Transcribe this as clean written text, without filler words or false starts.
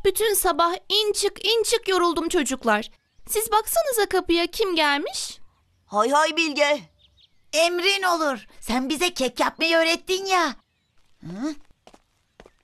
Bütün sabah in çık yoruldum çocuklar. Siz baksanıza kapıya kim gelmiş? Hay hay Bilge. Emrin olur. Sen bize kek yapmayı öğrettin ya. Hı?